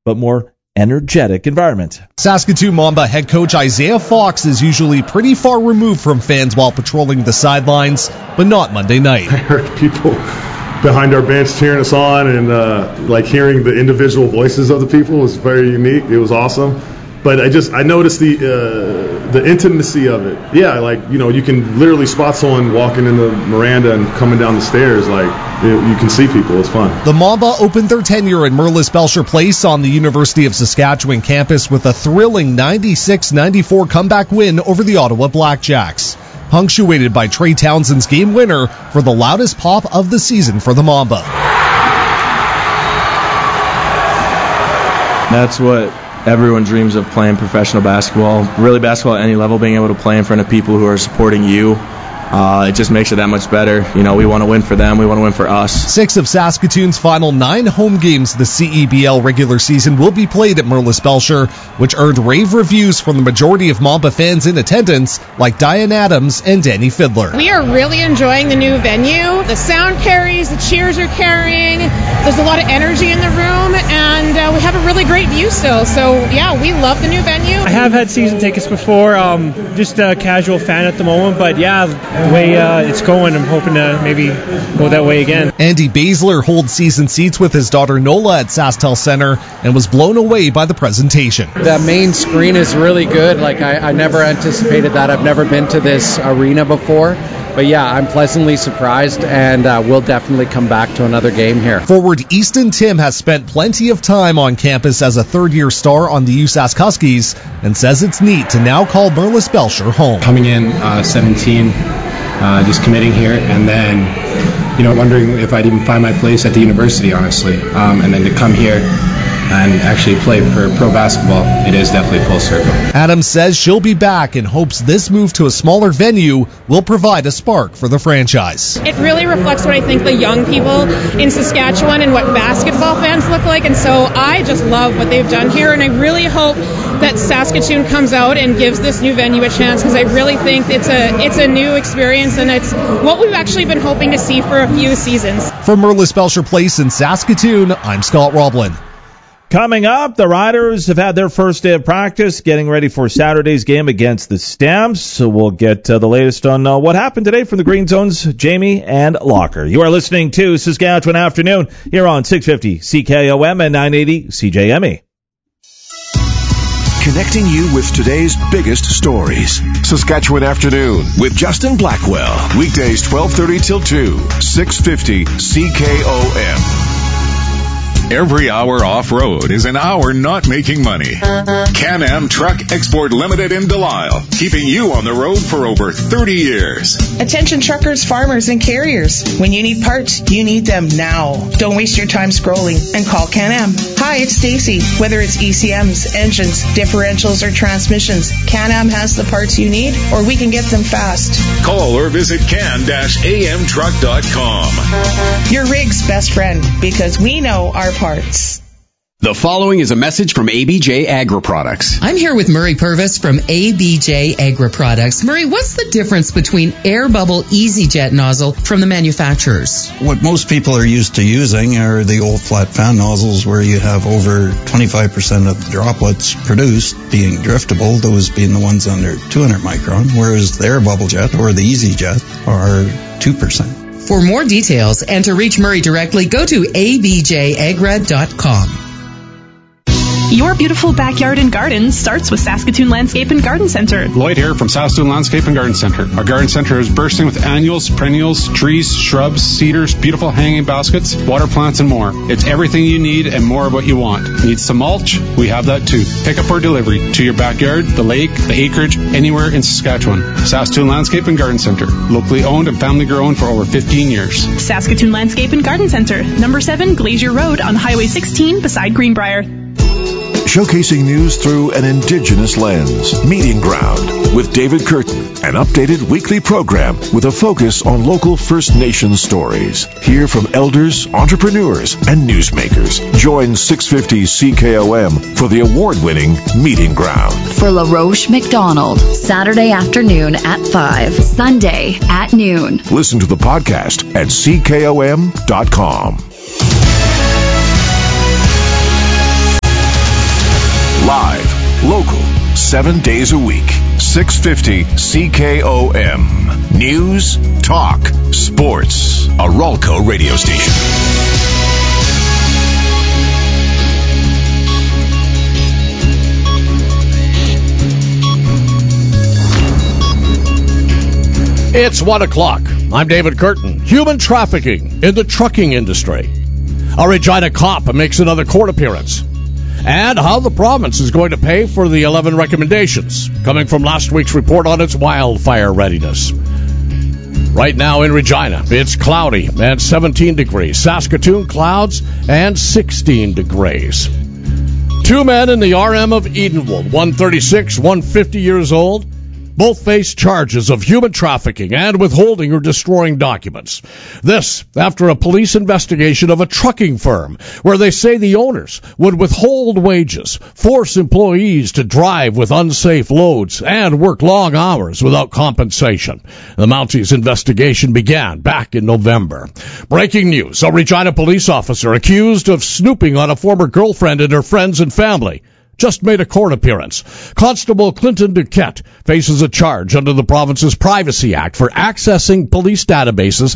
but more energetic environment. Saskatoon Mamba head coach Isaiah Fox is usually pretty far removed from fans while patrolling the sidelines, but not Monday night. I heard people behind our bench cheering us on, and hearing the individual voices of the people was very unique. It was awesome. But I noticed the intimacy of it. Yeah, you can literally spot someone walking in the Miranda and coming down the stairs. You can see people. It's fun. The Mamba opened their tenure in Merlis Belcher Place on the University of Saskatchewan campus with a thrilling 96-94 comeback win over the Ottawa Blackjacks, punctuated by Trey Townsend's game winner for the loudest pop of the season for the Mamba. That's what everyone dreams of, playing professional basketball, really basketball at any level, being able to play in front of people who are supporting you. It just makes it that much better. We want to win for them. We want to win for us. 6 of Saskatoon's final 9 home games this CEBL regular season will be played at Merlis Belcher, which earned rave reviews from the majority of Mamba fans in attendance, like Diane Adams and Danny Fiddler. We are really enjoying the new venue. The sound carries, the cheers are carrying. There's a lot of energy in the room, and we have a really great view still. So, yeah, we love the new venue. I have had season tickets before, just a casual fan at the moment, but yeah, the way it's going, I'm hoping to maybe go that way again. Andy Baszler holds season seats with his daughter Nola at SaskTel Center and was blown away by the presentation. The main screen is really good. I never anticipated that. I've never been to this arena before. But yeah, I'm pleasantly surprised, and we'll definitely come back to another game here. Forward Easton Tim has spent plenty of time on campus as a third-year star on the USask Huskies and says it's neat to now call Merlis Belcher home. Coming in 17, just committing here, and then wondering if I'd even find my place at the university, honestly, and then to come here and actually play for pro basketball, it is definitely full circle. Adams says she'll be back and hopes this move to a smaller venue will provide a spark for the franchise. It really reflects what I think the young people in Saskatchewan and what basketball fans look like, and so I just love what they've done here, and I really hope that Saskatoon comes out and gives this new venue a chance, because I really think it's a new experience, and it's what we've actually been hoping to see for a few seasons. From Merlis Belcher Place in Saskatoon, I'm Scott Roblin. Coming up, the Riders have had their first day of practice, getting ready for Saturday's game against the Stamps. So we'll get the latest on what happened today from the Green Zone's Jamie and Locker. You are listening to Saskatchewan Afternoon here on 650 CKOM and 980 CJME. Connecting you with today's biggest stories. Saskatchewan Afternoon with Justin Blackwell. Weekdays 12:30 till 2, 650 CKOM. Every hour off-road is an hour not making money. Can-Am Truck Export Limited in Delisle, keeping you on the road for over 30 years. Attention truckers, farmers, and carriers. When you need parts, you need them now. Don't waste your time scrolling and call Can-Am. Hi, it's Stacy. Whether it's ECMs, engines, differentials, or transmissions, Can-Am has the parts you need, or we can get them fast. Call or visit can-amtruck.com. Your rig's best friend, because we know our parts. The following is a message from ABJ Agri Products. I'm here with Murray Purvis from ABJ Agri Products. Murray, what's the difference between Air Bubble EasyJet nozzle from the manufacturers? What most people are used to using are the old flat fan nozzles where you have over 25% of the droplets produced being driftable, those being the ones under 200 micron, whereas the Air Bubble Jet or the EasyJet are 2%. For more details and to reach Murray directly, go to abjagra.com. Your beautiful backyard and garden starts with Saskatoon Landscape and Garden Center. Lloyd here from Saskatoon Landscape and Garden Center. Our garden center is bursting with annuals, perennials, trees, shrubs, cedars, beautiful hanging baskets, water plants, and more. It's everything you need and more of what you want. Need some mulch? We have that too. Pick up or delivery to your backyard, the lake, the acreage, anywhere in Saskatchewan. Saskatoon Landscape and Garden Center. Locally owned and family grown for over 15 years. Saskatoon Landscape and Garden Center. Number 7 Glacier Road on Highway 16 beside Greenbrier. Showcasing news through an Indigenous lens. Meeting Ground with David Curtin, an updated weekly program with a focus on local First Nations stories. Hear from elders, entrepreneurs, and newsmakers. Join 650 CKOM for the award-winning Meeting Ground. For LaRoche McDonald, Saturday afternoon at 5, Sunday at noon. Listen to the podcast at CKOM.com. 7 days a week. 650 CKOM. News, talk, sports. A Ralco radio station. It's 1 o'clock. I'm David Curtin. Human trafficking in the trucking industry. A Regina cop makes another court appearance. And how the province is going to pay for the 11 recommendations coming from last week's report on its wildfire readiness. Right now in Regina, it's cloudy and 17 degrees. Saskatoon, clouds and 16 degrees. Two men in the RM of Edenwold, 136, 150 years old. Both face charges of human trafficking and withholding or destroying documents. This after a police investigation of a trucking firm where they say the owners would withhold wages, force employees to drive with unsafe loads, and work long hours without compensation. The Mounties investigation began back in November. Breaking news, a Regina police officer accused of snooping on a former girlfriend and her friends and family just made a court appearance. Constable Clinton Duquette faces a charge under the province's Privacy Act for accessing police databases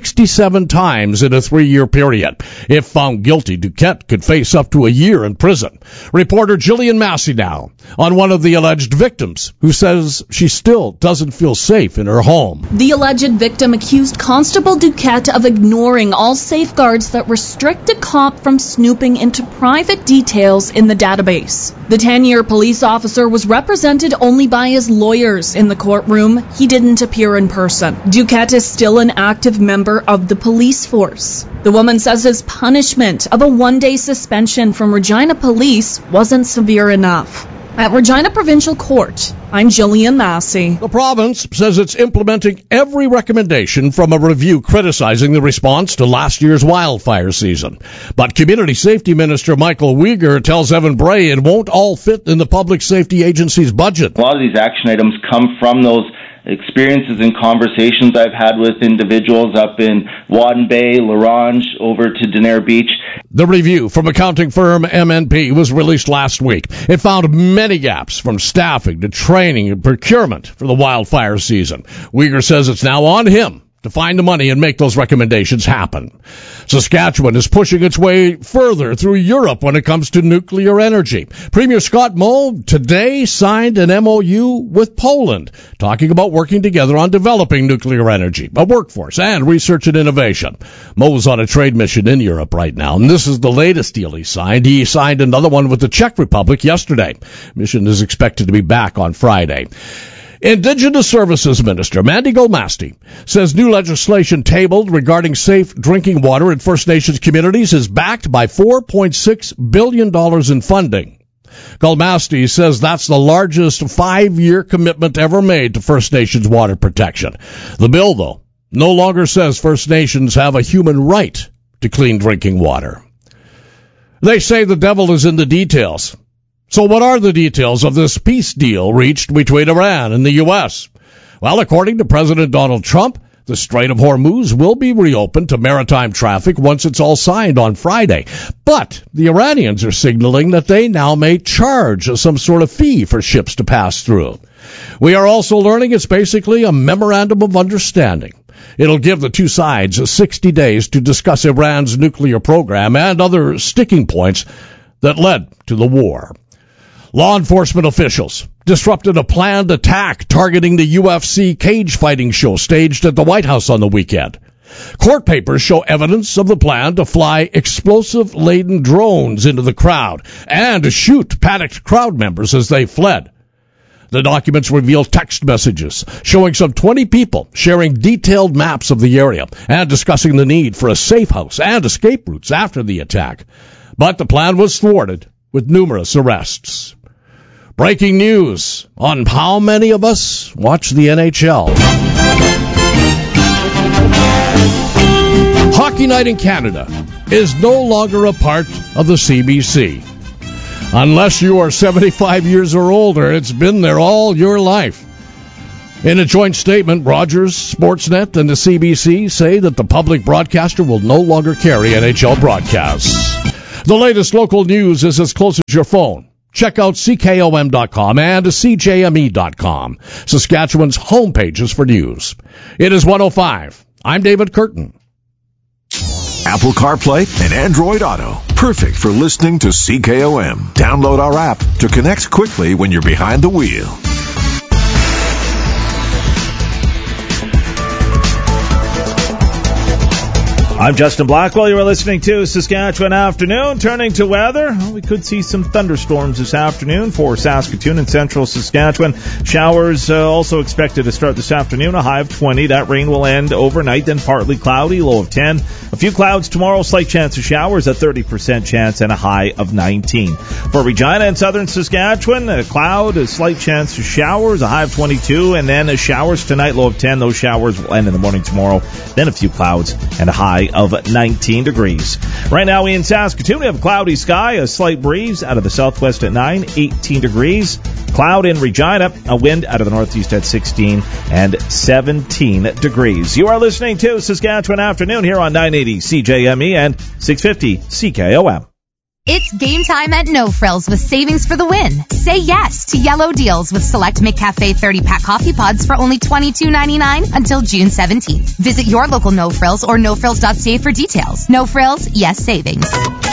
67 times in a 3-year period. If found guilty, Duquette could face up to a year in prison. Reporter Jillian Massey now on one of the alleged victims who says she still doesn't feel safe in her home. The alleged victim accused Constable Duquette of ignoring all safeguards that restrict a cop from snooping into private details in the database. The 10-year police officer was represented only by his lawyers in the courtroom. He didn't appear in person. Duquette is still an active member of the police force. The woman says his punishment of a 1-day suspension from Regina Police wasn't severe enough. At Regina Provincial Court, I'm Jillian Massey. The province says it's implementing every recommendation from a review criticizing the response to last year's wildfire season. But Community Safety Minister Michael Uyghur tells Evan Bray it won't all fit in the Public Safety Agency's budget. A lot of these action items come from those experiences and conversations I've had with individuals up in Wadden Bay, Larange, over to Denair Beach. The review from accounting firm MNP was released last week. It found many gaps from staffing to training and procurement for the wildfire season. Uyghur says it's now on him to find the money and make those recommendations happen. Saskatchewan is pushing its way further through Europe when it comes to nuclear energy. Premier Scott Moe today signed an MOU with Poland, talking about working together on developing nuclear energy, a workforce, and research and innovation. Moe's on a trade mission in Europe right now, and this is the latest deal he signed. He signed another one with the Czech Republic yesterday. Mission is expected to be back on Friday. Indigenous Services Minister Mandy Golmasti says new legislation tabled regarding safe drinking water in First Nations communities is backed by $4.6 billion in funding. Golmasti says that's the largest 5-year commitment ever made to First Nations water protection. The bill, though, no longer says First Nations have a human right to clean drinking water. They say the devil is in the details. So what are the details of this peace deal reached between Iran and the U.S.? Well, according to President Donald Trump, the Strait of Hormuz will be reopened to maritime traffic once it's all signed on Friday. But the Iranians are signaling that they now may charge some sort of fee for ships to pass through. We are also learning it's basically a memorandum of understanding. It'll give the two sides 60 days to discuss Iran's nuclear program and other sticking points that led to the war. Law enforcement officials disrupted a planned attack targeting the UFC cage fighting show staged at the White House on the weekend. Court papers show evidence of the plan to fly explosive-laden drones into the crowd and to shoot panicked crowd members as they fled. The documents reveal text messages showing some 20 people sharing detailed maps of the area and discussing the need for a safe house and escape routes after the attack. But the plan was thwarted with numerous arrests. Breaking news on how many of us watch the NHL. Hockey Night in Canada is no longer a part of the CBC. Unless you are 75 years or older, it's been there all your life. In a joint statement, Rogers, Sportsnet, and the CBC say that the public broadcaster will no longer carry NHL broadcasts. The latest local news is as close as your phone. Check out CKOM.com and CJME.com, Saskatchewan's homepages for news. It is 1:05. I'm David Curtin. Apple CarPlay and Android Auto. Perfect for listening to CKOM. Download our app to connect quickly when you're behind the wheel. I'm Justin Blackwell. You are listening to Saskatchewan Afternoon. Turning to weather, we could see some thunderstorms this afternoon for Saskatoon and central Saskatchewan. Showers also expected to start this afternoon, a high of 20. That rain will end overnight, then partly cloudy, low of 10. A few clouds tomorrow, slight chance of showers, a 30% chance, and a high of 19. For Regina and southern Saskatchewan, a cloud, a slight chance of showers, a high of 22, and then showers tonight, low of 10. Those showers will end in the morning tomorrow, then a few clouds and a high of 19 degrees. Right now in Saskatoon, we have a cloudy sky, a slight breeze out of the southwest at 9, 18 degrees. Cloud in Regina, a wind out of the northeast at 16 and 17 degrees. You are listening to Saskatchewan Afternoon here on 980 CJME and 650 CKOM. It's game time at No Frills with savings for the win. Say yes to yellow deals with select McCafe 30-pack coffee pods for only $22.99 until June 17th. Visit your local No Frills or nofrills.ca for details. No Frills, yes savings.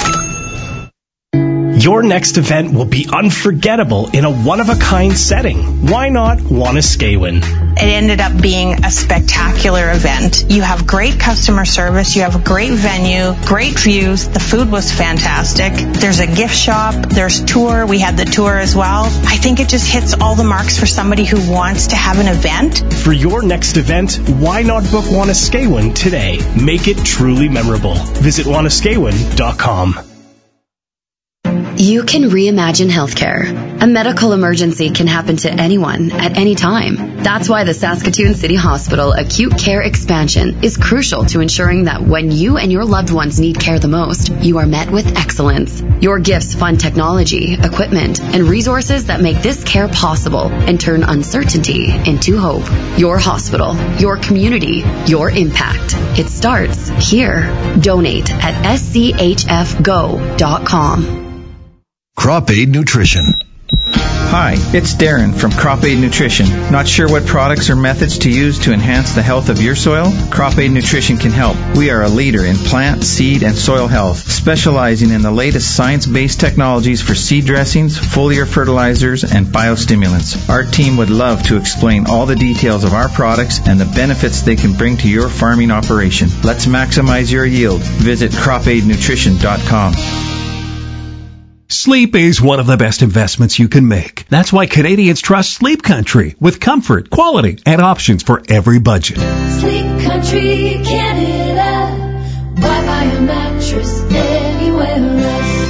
Your next event will be unforgettable in a one-of-a-kind setting. Why not Wanuskewin? It ended up being a spectacular event. You have great customer service, you have a great venue, great views, the food was fantastic. There's a gift shop, there's tour, we had the tour as well. I think it just hits all the marks for somebody who wants to have an event. For your next event, why not book Wanuskewin today? Make it truly memorable. Visit wanuskewin.com. You can reimagine healthcare. A medical emergency can happen to anyone at any time. That's why the Saskatoon City Hospital Acute Care Expansion is crucial to ensuring that when you and your loved ones need care the most, you are met with excellence. Your gifts fund technology, equipment, and resources that make this care possible and turn uncertainty into hope. Your hospital, your community, your impact. It starts here. Donate at schfgo.com. Crop Aid Nutrition. Hi, it's Darren from Crop Aid Nutrition. Not sure what products or methods to use to enhance the health of your soil? Crop Aid Nutrition can help. We are a leader in plant, seed, and soil health, specializing in the latest science-based technologies for seed dressings, foliar fertilizers, and biostimulants. Our team would love to explain all the details of our products and the benefits they can bring to your farming operation. Let's maximize your yield. Visit cropaidnutrition.com. Sleep is one of the best investments you can make. That's why Canadians trust Sleep Country with comfort, quality, and options for every budget. Sleep Country, Canada. Why buy a mattress anywhere else?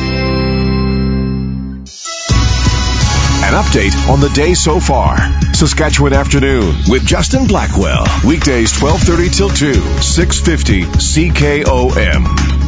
An update on the day so far. Saskatchewan Afternoon with Justin Blackwell. Weekdays 12:30 till 2, 650 CKOM.